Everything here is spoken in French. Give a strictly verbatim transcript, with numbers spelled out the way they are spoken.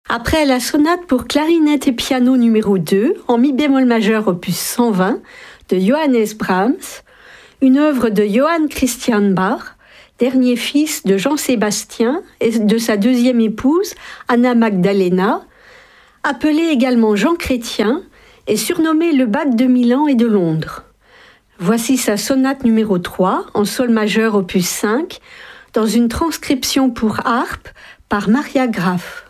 Après la sonate pour clarinette et piano numéro deux, en mi bémol majeur opus cent vingt, de Johannes Brahms, une œuvre de Johann Christian Bach, dernier fils de Jean-Sébastien et de sa deuxième épouse, Anna Magdalena, appelé également Jean Chrétien et surnommé le Bach de Milan et de Londres. Voici sa sonate numéro trois, en sol majeur opus cinq, dans une transcription pour harpe par Maria Graf.